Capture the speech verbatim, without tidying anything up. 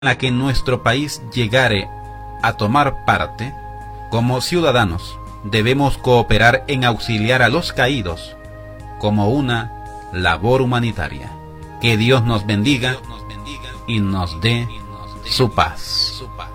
la que nuestro país llegare a tomar parte, como ciudadanos debemos cooperar en auxiliar a los caídos como una labor humanitaria. Que Dios nos bendiga y nos dé su paz.